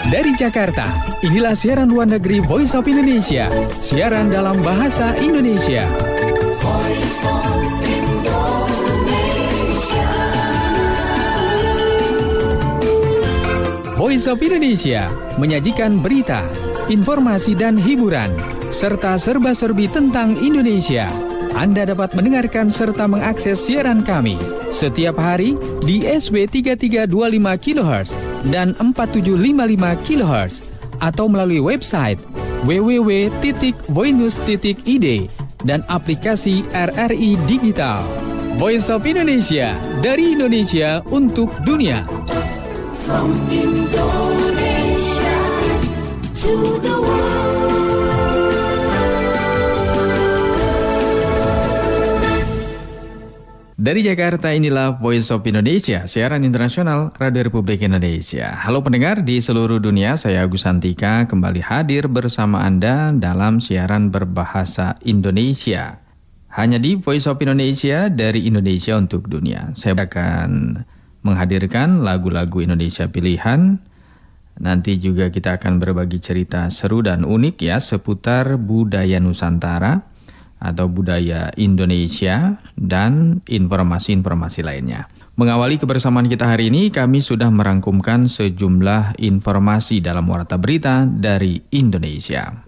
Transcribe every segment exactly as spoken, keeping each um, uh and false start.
Dari Jakarta, inilah siaran luar negeri Voice of Indonesia. Siaran dalam bahasa Indonesia. Voice of Indonesia. Voice of Indonesia menyajikan berita, informasi dan hiburan, serta serba-serbi tentang Indonesia. Anda dapat mendengarkan serta mengakses siaran kami setiap hari di S B tiga tiga dua lima kilohertz dan empat tujuh lima lima kilohertz atau melalui website w w w titik voinews titik i d dan aplikasi R R I Digital. Voice of Indonesia, dari Indonesia untuk dunia. From Indonesia to the world. Dari Jakarta, inilah Voice of Indonesia, siaran internasional Radio Republik Indonesia. Halo pendengar di seluruh dunia, saya Agus Santika kembali hadir bersama Anda dalam siaran berbahasa Indonesia. Hanya di Voice of Indonesia, dari Indonesia untuk dunia. Saya akan menghadirkan lagu-lagu Indonesia pilihan. Nanti juga kita akan berbagi cerita seru dan unik ya seputar budaya Nusantara atau budaya Indonesia dan informasi-informasi lainnya. Mengawali kebersamaan kita hari ini, kami sudah merangkumkan sejumlah informasi dalam warta berita dari Indonesia.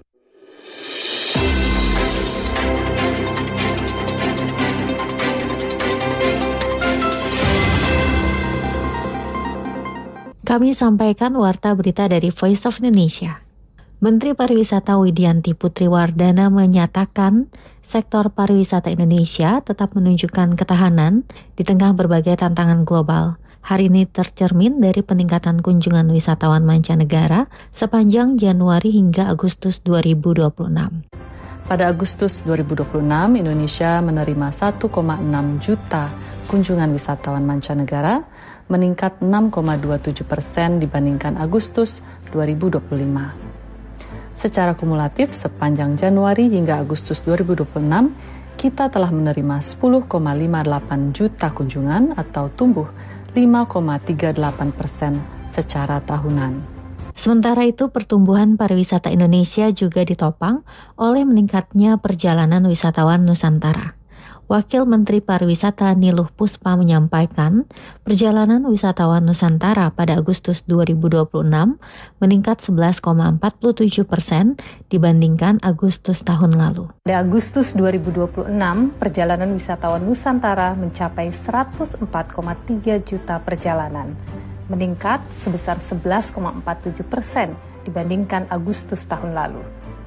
Kami sampaikan warta berita dari Voice of Indonesia. Menteri Pariwisata Widianti Putriwardana menyatakan sektor pariwisata Indonesia tetap menunjukkan ketahanan di tengah berbagai tantangan global. Hal ini tercermin dari peningkatan kunjungan wisatawan mancanegara sepanjang Januari hingga Agustus dua ribu dua puluh enam. Pada Agustus dua ribu dua puluh enam, Indonesia menerima satu koma enam juta kunjungan wisatawan mancanegara, meningkat enam koma dua tujuh persen dibandingkan Agustus dua ribu dua puluh lima. Secara kumulatif, sepanjang Januari hingga Agustus dua ribu dua puluh enam, kita telah menerima sepuluh koma lima delapan juta kunjungan atau tumbuh lima koma tiga delapan persen secara tahunan. Sementara itu, pertumbuhan pariwisata Indonesia juga ditopang oleh meningkatnya perjalanan wisatawan Nusantara. Wakil Menteri Pariwisata Niluh Puspa menyampaikan, perjalanan wisatawan Nusantara pada Agustus dua ribu dua puluh enam meningkat sebelas koma empat tujuh persen dibandingkan Agustus tahun lalu. Pada Agustus dua ribu dua puluh enam, perjalanan wisatawan Nusantara mencapai seratus empat koma tiga juta perjalanan, meningkat sebesar sebelas koma empat tujuh persen dibandingkan Agustus tahun lalu.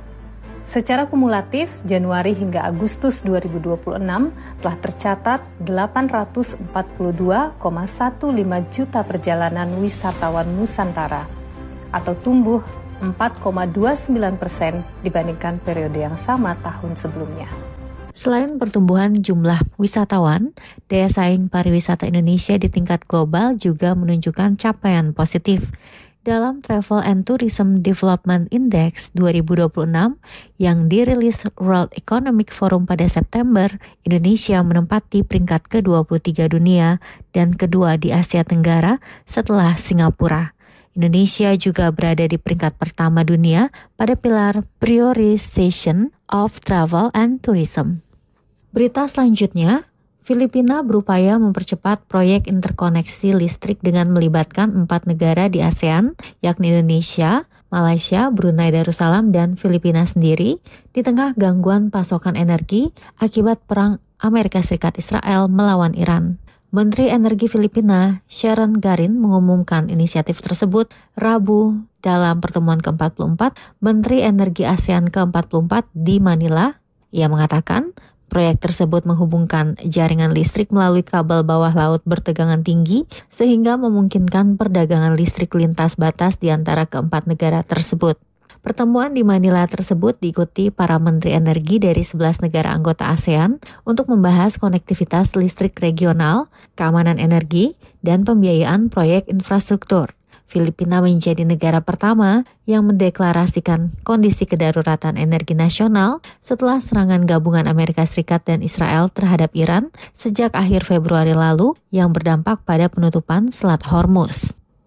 Secara kumulatif, Januari hingga Agustus dua ribu dua puluh enam telah tercatat delapan ratus empat puluh dua koma lima belas juta perjalanan wisatawan Nusantara atau tumbuh empat koma dua sembilan persen dibandingkan periode yang sama tahun sebelumnya. Selain pertumbuhan jumlah wisatawan, daya saing pariwisata Indonesia di tingkat global juga menunjukkan capaian positif. Dalam Travel and Tourism Development Index dua ribu dua puluh enam yang dirilis World Economic Forum pada September, Indonesia menempati peringkat ke dua puluh tiga dunia dan kedua di Asia Tenggara setelah Singapura. Indonesia juga berada di peringkat pertama dunia pada pilar Prioritization of Travel and Tourism. Berita selanjutnya, Filipina berupaya mempercepat proyek interkoneksi listrik dengan melibatkan empat negara di ASEAN, yakni Indonesia, Malaysia, Brunei Darussalam, dan Filipina sendiri, di tengah gangguan pasokan energi akibat perang Amerika Serikat Israel melawan Iran. Menteri Energi Filipina, Sharon Garin, mengumumkan inisiatif tersebut Rabu dalam pertemuan ke empat puluh empat Menteri Energi ASEAN ke empat puluh empat di Manila. Ia mengatakan, proyek tersebut menghubungkan jaringan listrik melalui kabel bawah laut bertegangan tinggi sehingga memungkinkan perdagangan listrik lintas batas di antara keempat negara tersebut. Pertemuan di Manila tersebut diikuti para menteri energi dari sebelas negara anggota ASEAN untuk membahas konektivitas listrik regional, keamanan energi, dan pembiayaan proyek infrastruktur. Filipina menjadi negara pertama yang mendeklarasikan kondisi kedaruratan energi nasional setelah serangan gabungan Amerika Serikat dan Israel terhadap Iran sejak akhir Februari lalu yang berdampak pada penutupan Selat Hormuz.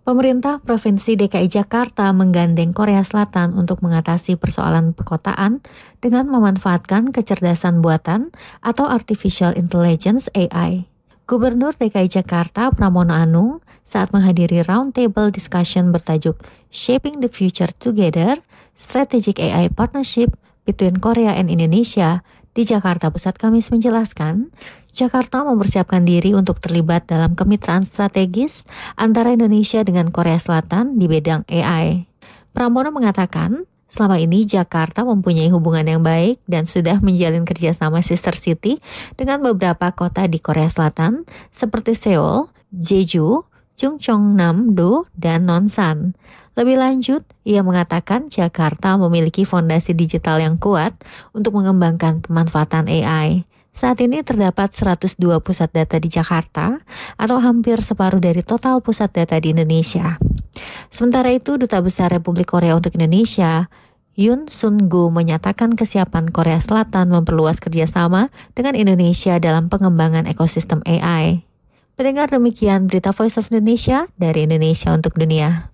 Pemerintah Provinsi D K I Jakarta menggandeng Korea Selatan untuk mengatasi persoalan perkotaan dengan memanfaatkan kecerdasan buatan atau Artificial Intelligence A I. Gubernur D K I Jakarta Pramono Anung saat menghadiri roundtable discussion bertajuk Shaping the Future Together, Strategic A I Partnership between Korea and Indonesia di Jakarta Pusat Kamis menjelaskan, Jakarta mempersiapkan diri untuk terlibat dalam kemitraan strategis antara Indonesia dengan Korea Selatan di bidang A I. Pramono mengatakan, selama ini Jakarta mempunyai hubungan yang baik dan sudah menjalin kerjasama sister city dengan beberapa kota di Korea Selatan seperti Seoul, Jeju, Chungcheongnam-do, dan Nonsan. Lebih lanjut, ia mengatakan Jakarta memiliki fondasi digital yang kuat untuk mengembangkan pemanfaatan A I. Saat ini terdapat seratus dua pusat data di Jakarta atau hampir separuh dari total pusat data di Indonesia. Sementara itu, Duta Besar Republik Korea untuk Indonesia, Yoon Sun-gu menyatakan kesiapan Korea Selatan memperluas kerjasama dengan Indonesia dalam pengembangan ekosistem A I. Pendengar, demikian berita Voice of Indonesia dari Indonesia untuk dunia.